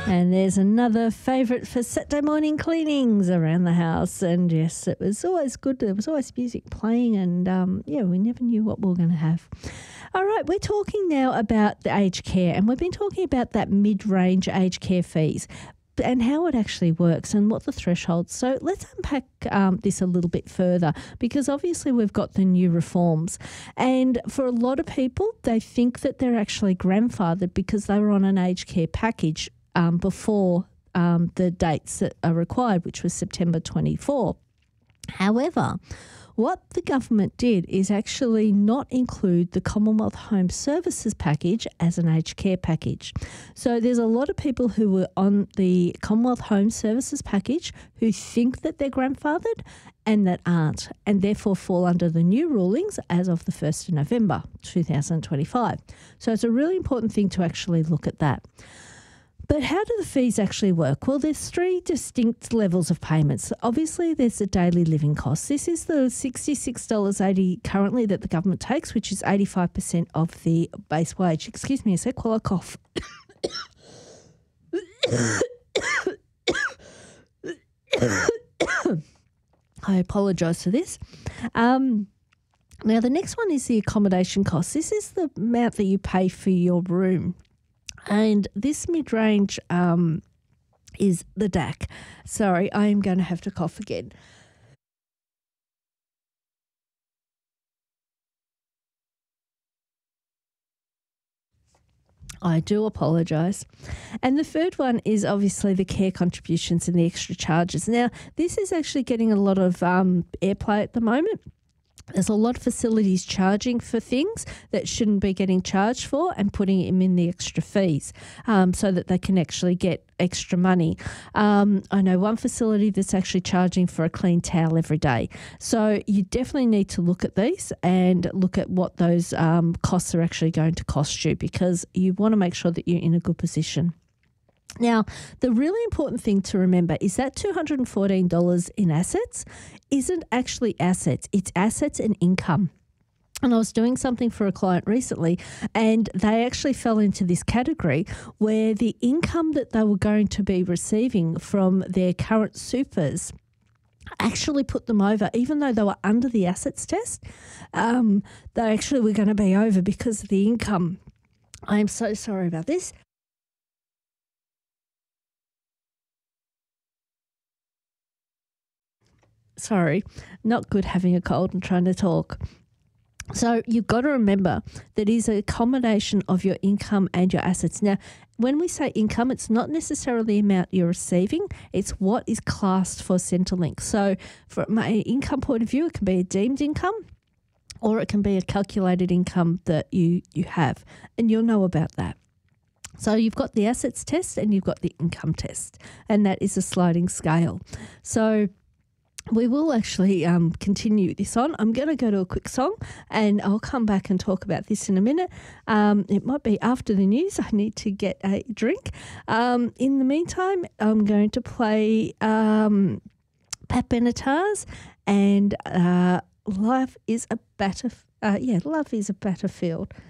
And there's another favourite for Saturday morning cleanings around the house. And yes, it was always good. There was always music playing and, we never knew what we were going to have. All right, we're talking now about the aged care, and we've been talking about that mid-range aged care fees and how it actually works and what the thresholds. So let's unpack this a little bit further, because obviously we've got the new reforms, and for a lot of people, they think that they're actually grandfathered because they were on an aged care package before the dates that are required, which was September 24. However, what the government did is actually not include the Commonwealth Home Services package as an aged care package. So there's a lot of people who were on the Commonwealth Home Services package who think that they're grandfathered and that aren't, and therefore fall under the new rulings as of the 1st of November 2025. So it's a really important thing to actually look at that. But how do the fees actually work? Well, there's three distinct levels of payments. Obviously, there's the daily living costs. This is the $66.80 currently that the government takes, which is 85% of the base wage. Excuse me a sec while I cough. I apologise for this. Now, the next one is the accommodation cost. This is the amount that you pay for your room. And this mid-range is the DAC. Sorry, I am going to have to cough again. I do apologise. And the third one is obviously the care contributions and the extra charges. Now, this is actually getting a lot of airplay at the moment. There's a lot of facilities charging for things that shouldn't be getting charged for and putting them in the extra fees so that they can actually get extra money. I know one facility that's actually charging for a clean towel every day. So you definitely need to look at these and look at what those costs are actually going to cost you, because you want to make sure that you're in a good position. Now, the really important thing to remember is that $214 in assets isn't actually assets. It's assets and income. And I was doing something for a client recently, and they actually fell into this category where the income that they were going to be receiving from their current supers actually put them over, even though they were under the assets test. They actually were going to be over because of the income. I am so sorry about this. Sorry, not good having a cold and trying to talk. So you've got to remember that is a combination of your income and your assets. Now, when we say income, it's not necessarily the amount you're receiving, it's what is classed for Centrelink. So from an income point of view, it can be a deemed income or it can be a calculated income that you have, and you'll know about that. So you've got the assets test and you've got the income test, and that is a sliding scale. So we will actually continue this on. I'm going to go to a quick song and I'll come back and talk about this in a minute. It might be after the news. I need to get a drink. In the meantime, I'm going to play Pat Benatar's and Love is a Battlefield.